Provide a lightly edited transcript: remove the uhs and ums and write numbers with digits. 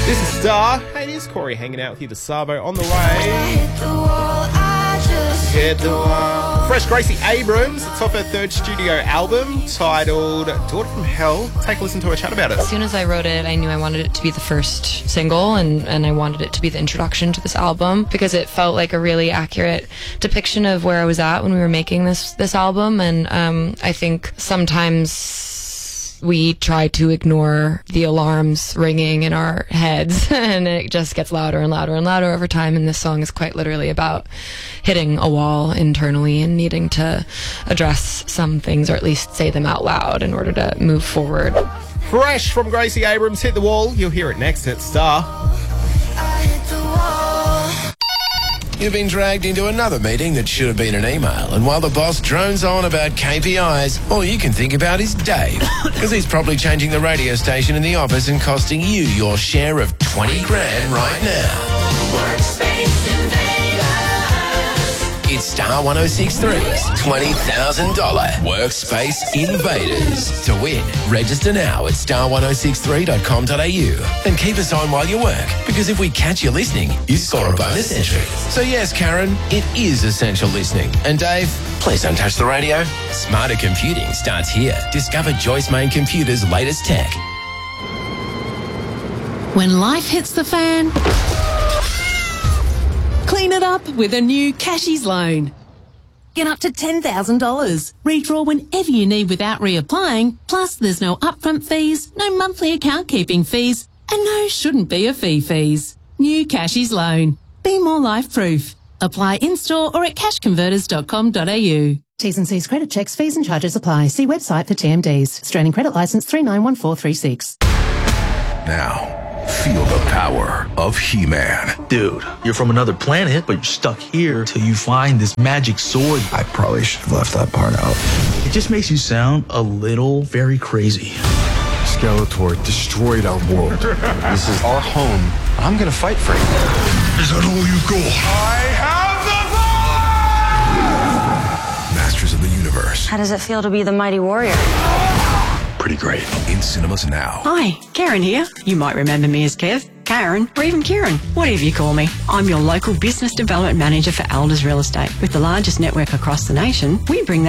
This is Star. Hey, it is Corey hanging out with you, the Sabo, on the way. Hit the wall. Fresh Gracie Abrams. It's off her third studio album titled Daughter from Hell. Take a listen to her chat about it. As soon as I wrote it, I knew I wanted it to be the first single and I wanted it to be the introduction to this album because it felt like a really accurate depiction of where I was at when we were making this album. And I think sometimes we try to ignore the alarms ringing in our heads and it just gets louder and louder and louder over time, and this song is quite literally about hitting a wall internally and needing to address some things or at least say them out loud in order to move forward. Fresh from Gracie Abrams, Hit the Wall. You'll hear it next at Star. You've been dragged into another meeting that should have been an email, and while the boss drones on about KPIs, all you can think about is Dave, because he's probably changing the radio station in the office and costing you your share of 20 grand right now. Workspace Invaders. It's Star 106.3's $20,000 Workspace Invaders. To win, register now at star1063.com.au and keep us on while you work, because if we catch you listening, you score a bonus entry. So yes, Karen, it is essential listening. And Dave, please don't touch the radio. Smarter computing starts here. Discover Joyce Main Computer's latest tech. When life hits the fan, clean it up with a new Cashies loan. Get up to $10,000. Redraw whenever you need without reapplying. Plus, there's no upfront fees, no monthly account keeping fees, and no shouldn't be a fees. New Cashies loan. Be more life-proof. Apply in-store or at cashconverters.com.au. T's and C's credit checks, fees and charges apply. See website for TMDs. Australian Credit Licence 391436. Now, feel the power of He-Man. Dude, you're from another planet, but you're stuck here till you find this magic sword. I probably should have left that part out. It just makes you sound a little very crazy. Skeletor destroyed our world. This is our home. I'm gonna fight for it. Is that all you got? I have the power! Masters of the Universe. How does it feel to be the mighty warrior? Pretty great. In cinemas now. Hi, Karen here. You might remember me as Kev, Karen, or even Kieran, whatever you call me. I'm your local business development manager for Elders Real Estate. With the largest network across the nation, we bring that